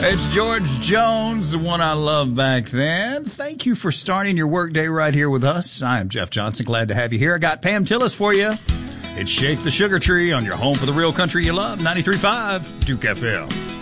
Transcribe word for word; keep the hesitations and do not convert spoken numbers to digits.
It's George Jones, the one I loved back then. Thank you for starting your workday right here with us. I am Jeff Johnson. Glad to have you here. I got Pam Tillis for you. It's Shake the Sugar Tree on your home for the real country you love, ninety-three point five Duke F M.